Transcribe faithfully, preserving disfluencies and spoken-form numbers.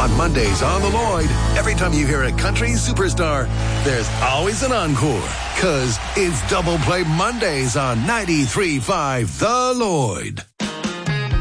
On Mondays on The Lloyd, every time you hear a country superstar, there's always an encore. Cause it's Double Play Mondays on ninety-three point five The Lloyd.